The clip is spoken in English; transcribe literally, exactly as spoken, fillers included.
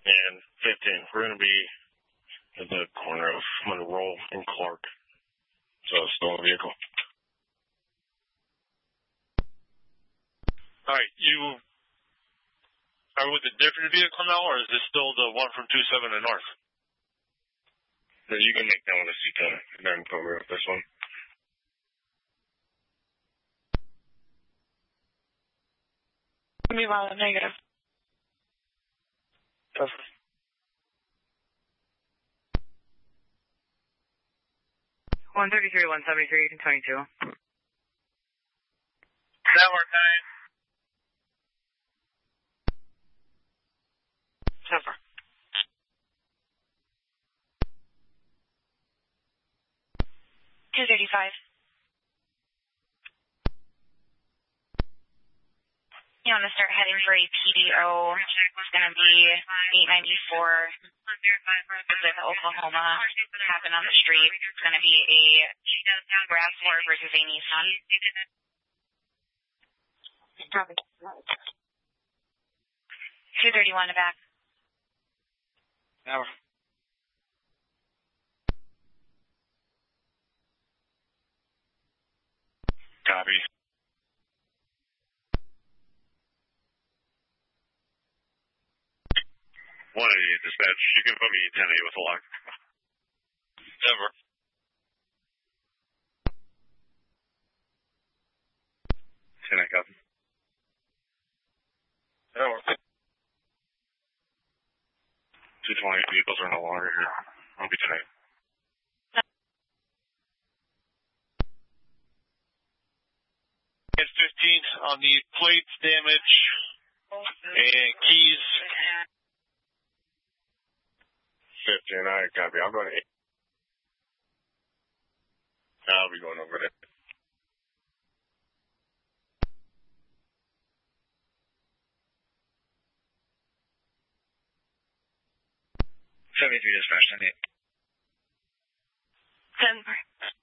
and fifteen. We're going to be at the corner of Monroe and Clark. So, stolen vehicle. All right, you are with a different vehicle now, or is this still the one from two seven and north? So you can make that one a C ten, and then cover up this one. Meanwhile, negative. Perfect. one thirty-three, one seventy-three, twenty-two. Tower time. Number. two thirty-five. You want to start heading for a P D O. It's going to be eight ninety-four with Oklahoma. Happen on the street. It's going to be a RAV four versus a Nissan. Copy. two thirty-one to back. Tower. Copy. one eighty-eight dispatch. You can put me ten eight with a lock. Never. ten eight copy. Never. two twenty vehicles are no longer here. I'll be ten eight. It's fifteen on the plates damage and keys. fifteen, all right, copy. I'll go to eight. I'll be going over there. seventy-three dispatch, ten eight. Denver.